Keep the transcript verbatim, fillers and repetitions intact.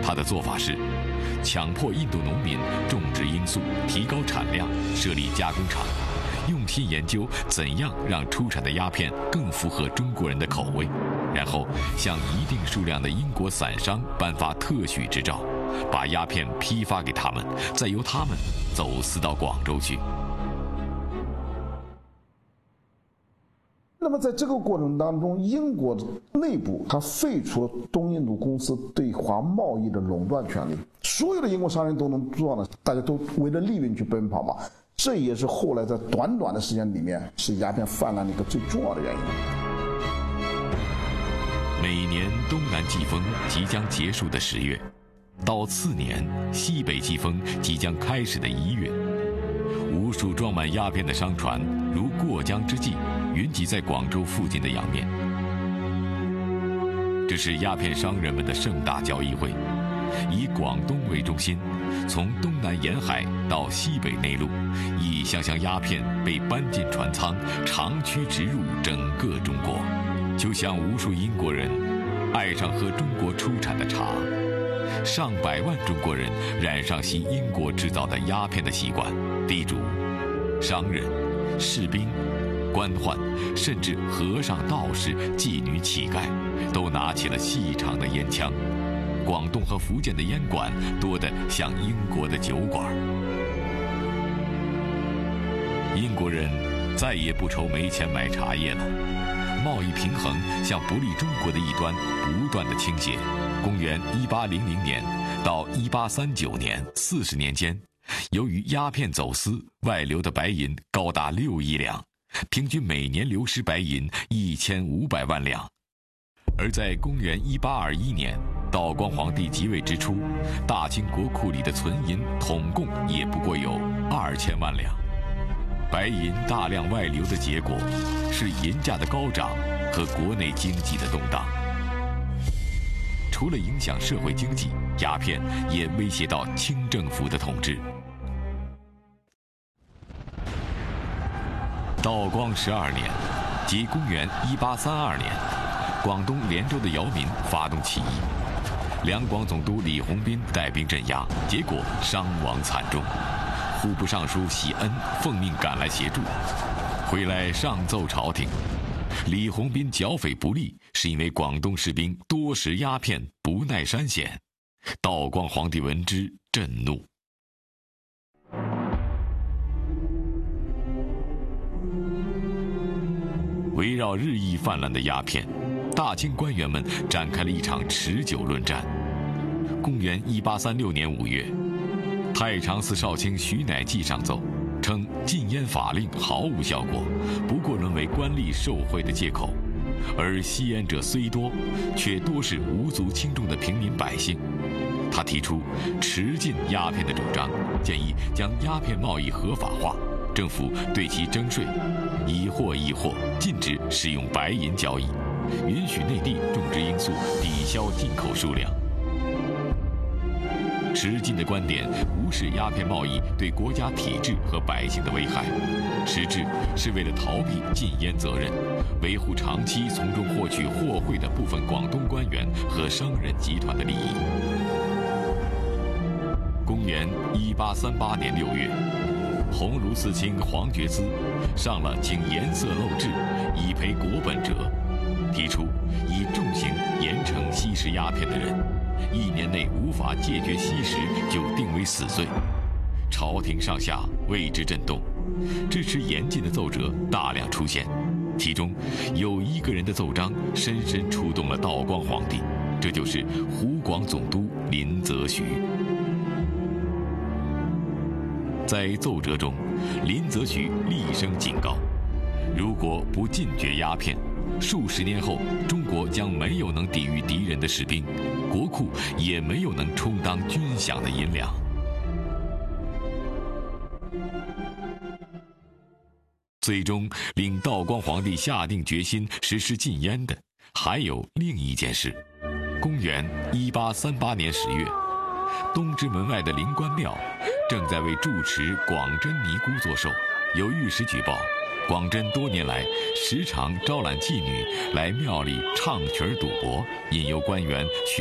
他的做法是强迫印度农民种植罂粟，提高产量，设立加工厂，用心研究怎样让出产的鸦片更符合中国人的口味，然后向一定数量的英国散商颁发特许执照，把鸦片批发给他们，再由他们走私到广州去。 那么在这个过程当中，英国内部它废除了东印度公司对华贸易的垄断权利，所有的英国商人都能做呢，大家都为了利润去奔跑嘛。这也是后来在短短的时间里面是鸦片泛滥的一个最重要的原因。 每年东南季风即将结束的十月，到次年西北季风即将开始的一月，无数装满鸦片的商船如过江之鲫，云集在广州附近的洋面。这是鸦片商人们的盛大交易会，以广东为中心，从东南沿海到西北内陆，一箱箱鸦片被搬进船舱，长驱直入整个中国，就像无数英国人爱上喝中国出产的茶，上百万中国人染上吸英国制造的鸦片的习惯，地主、商人、士兵、官宦，甚至和尚、道士、妓女、乞丐，都拿起了细长的烟枪。广东和福建的烟馆多得像英国的酒馆。英国人再也不愁没钱买茶叶了，贸易平衡向不利中国的一端不断的倾斜。公元一八零零年到一八三九年四十年间，由于鸦片走私外流的白银高达六亿两，平均每年流失白银一千五百万两。而在公元一八二一年，道光皇帝即位之初，大清国库里的存银统共也不过有二千万两。白银大量外流的结果是银价的高涨和国内经济的动荡。除了影响社会经济，鸦片也威胁到清政府的统治。道光十二年，即公元一八三二年，广东连州的姚民发动起义，两广总督李鸿宾带兵镇压，结果伤亡惨重。户部尚书喜恩奉命赶来协助，回来上奏朝廷，李鸿宾剿匪不利，是因为广东士兵多食鸦片，不耐山险。道光皇帝闻之震怒。围绕日益泛滥的鸦片，大清官员们展开了一场持久论战。公元一八三六年五月，太常寺少卿徐乃济上奏，称禁烟法令毫无效果，不过沦为官吏受贿的借口，而吸烟者虽多，却多是无足轻重的平民百姓。他提出持禁鸦片的主张，建议将鸦片贸易合法化，政府对其征税，以货易货，禁止使用白银交易，允许内地种植罂粟，抵消进口数量。持禁的观点无视鸦片贸易对国家体制和百姓的危害，实质是为了逃避禁烟责任，维护长期从中获取货贿的部分广东官员和商人集团的利益。公元一八三八年六月，鸿胪寺卿黄觉滋上了请颜色漏制，以赔国本折，提出以重刑严惩吸食鸦片的人，一年内无法戒绝吸食就定为死罪。朝廷上下为之震动，支持严禁的奏折大量出现，其中有一个人的奏章深深触动了道光皇帝，这就是湖广总督林则徐。在奏折中，林则徐厉声警告，如果不禁绝鸦片，数十年后中国将没有能抵御敌人的士兵，国库也没有能充当军饷的银两。最终令道光皇帝下定决心实施禁烟的还有另一件事。公元一八三八年十月，东直门外的灵官庙正在为住持广真尼姑做寿，有御史举报，广真多年来时常招揽妓女来庙里唱曲儿赌博，引诱官员